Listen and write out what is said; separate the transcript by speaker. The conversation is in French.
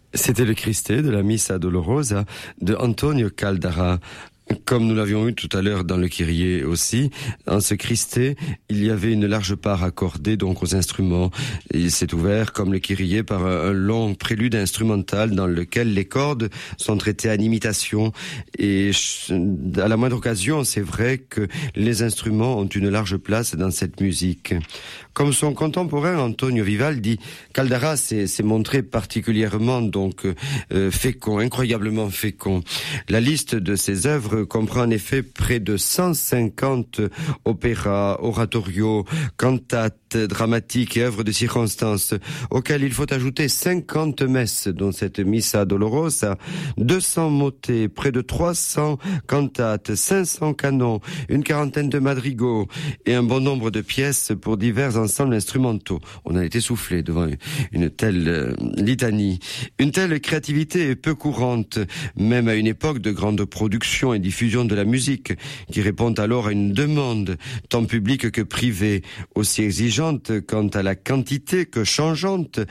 Speaker 1: C'était le Christe de la Missa Dolorosa de Antonio Caldara. Comme nous l'avions eu tout à l'heure dans le Kyrie aussi, dans ce Christe, il y avait une large part accordée donc aux instruments. Il s'est ouvert, comme le Kyrie, par un long prélude instrumental dans lequel les cordes sont traitées en imitation. Et à la moindre occasion, c'est vrai que les instruments ont une large place dans cette musique. Comme son contemporain Antonio Vivaldi, Caldara s'est montré particulièrement donc fécond, incroyablement fécond. La liste de ses œuvres comprend en effet près de 150 opéras, oratorios, cantates, dramatiques et œuvres de circonstance, auxquelles il faut ajouter 50 messes, dont cette Missa Dolorosa, 200 motets, près de 300 cantates, 500 canons, une quarantaine de madrigaux et un bon nombre de pièces pour divers ensembles instrumentaux. On a été soufflé devant une telle litanie. Une telle créativité est peu courante, même à une époque de grande production et diffusion de la musique, qui répond alors à une demande, tant publique que privée, aussi exigeante quant à la quantité que changeante